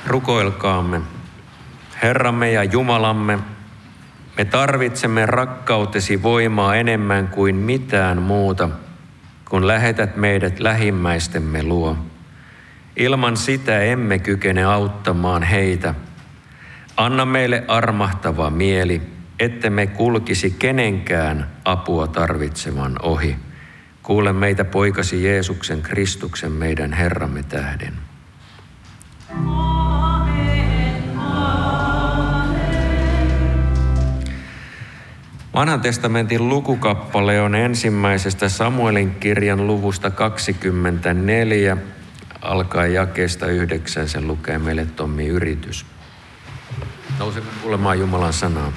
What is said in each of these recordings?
Rukoilkaamme. Herramme ja Jumalamme, me tarvitsemme rakkautesi voimaa enemmän kuin mitään muuta, kun lähetät meidät lähimmäistemme luo. Ilman sitä emme kykene auttamaan heitä. Anna meille armahtava mieli, ettemme kulkisi kenenkään apua tarvitsevan ohi. Kuule meitä poikasi Jeesuksen Kristuksen meidän Herramme tähden. Vanhan testamentin lukukappale on ensimmäisestä Samuelin kirjan luvusta 24, alkaen jakeesta 9, sen lukee meille Tommi Yritys. Nouseko kuulemaan Jumalan sanaa?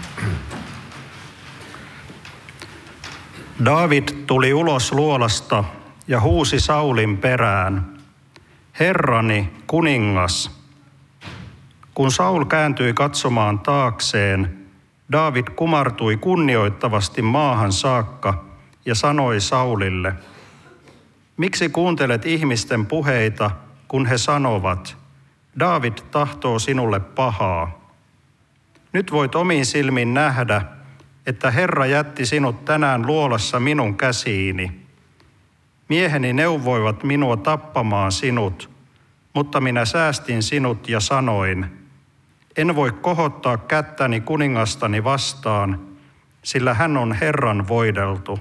Daavid tuli ulos luolasta ja huusi Saulin perään: Herrani, kuningas! Kun Saul kääntyi katsomaan taakseen, Daavid kumartui kunnioittavasti maahan saakka ja sanoi Saulille: Miksi kuuntelet ihmisten puheita, kun he sanovat, Daavid tahtoo sinulle pahaa? Nyt voit omin silmin nähdä, että Herra jätti sinut tänään luolassa minun käsiini. Mieheni neuvoivat minua tappamaan sinut, mutta minä säästin sinut ja sanoin: En voi kohottaa kättäni kuningastani vastaan, sillä hän on Herran voideltu.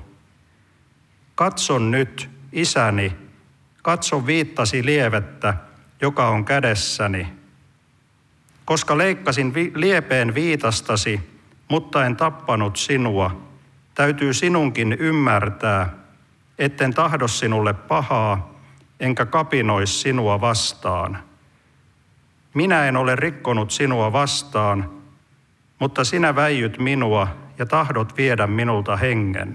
Katson nyt, isäni, katso viittasi lievettä, joka on kädessäni. Koska leikkasin liepeen viitastasi, mutta en tappanut sinua, täytyy sinunkin ymmärtää, etten tahdo sinulle pahaa, enkä kapinois sinua vastaan. Minä en ole rikkonut sinua vastaan, mutta sinä väijyt minua ja tahdot viedä minulta hengen.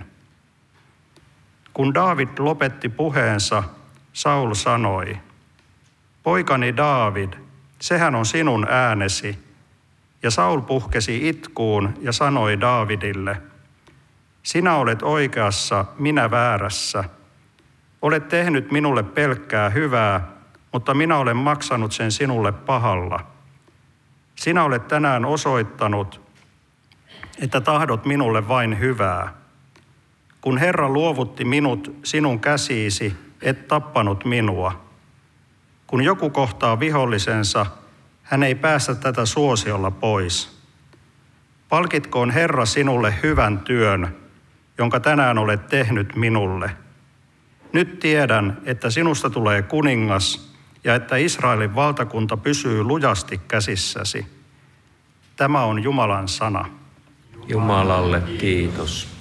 Kun Daavid lopetti puheensa, Saul sanoi: Poikani Daavid, sehän on sinun äänesi. Ja Saul puhkesi itkuun ja sanoi Daavidille: Sinä olet oikeassa, minä väärässä. Olet tehnyt minulle pelkkää hyvää, mutta minä olen maksanut sen sinulle pahalla. Sinä olet tänään osoittanut, että tahdot minulle vain hyvää. Kun Herra luovutti minut sinun käsiisi, et tappanut minua. Kun joku kohtaa vihollisensa, hän ei päästä tätä suosiolla pois. Palkitkoon Herra sinulle hyvän työn, jonka tänään olet tehnyt minulle. Nyt tiedän, että sinusta tulee kuningas ja että Israelin valtakunta pysyy lujasti käsissäsi. Tämä on Jumalan sana. Jumalalle kiitos.